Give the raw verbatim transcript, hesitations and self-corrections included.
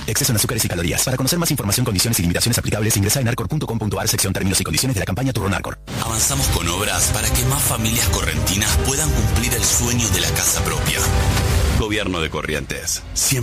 Exceso en azúcares y calorías. Para conocer más información, condiciones y limitaciones aplicables, ingresa en arcor punto com punto ar, sección términos y condiciones de la campaña Turrón Arcor. Avanzamos con obras para que más familias correntinas puedan cumplir el sueño de la casa propia. Gobierno de Corrientes. Siempre